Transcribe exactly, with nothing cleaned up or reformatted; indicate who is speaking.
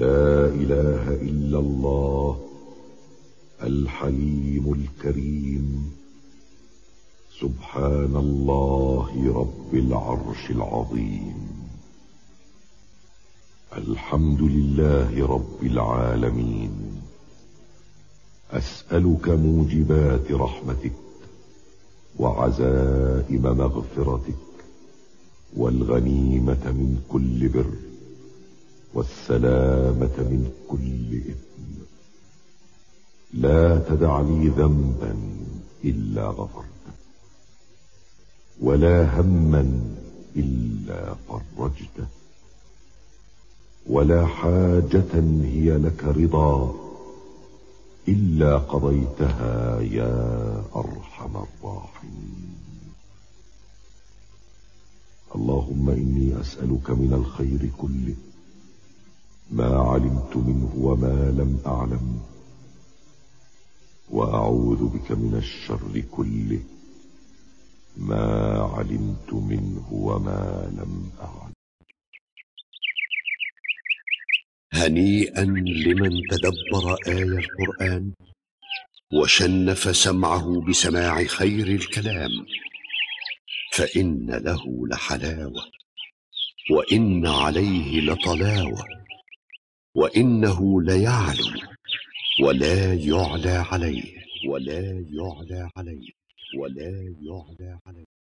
Speaker 1: لا إله إلا الله الحليم الكريم. سبحان الله رب العرش العظيم. الحمد لله رب العالمين. أسألك موجبات رحمتك وعزائم مغفرتك والغنيمة من كل بر والسلامة من كل إثم. لا تدع لي ذنبا إلا غفرته ولا هما إلا فرجته ولا حاجة هي لك رضا إلا قضيتها يا أرحم الراحمين. اللهم إني أسألك من الخير كله ما علمت منه وما لم أعلم، وأعوذ بك من الشر كله ما علمت منه وما لم أعلم.
Speaker 2: هنيئا لمن تدبر آي القرآن وشنف سمعه بسماع خير الكلام، فإن له لحلاوة وإن عليه لطلاوة، وإنه ليعلو ولا يعلى عليه ولا يعلى عليه ولا يعلى عليه.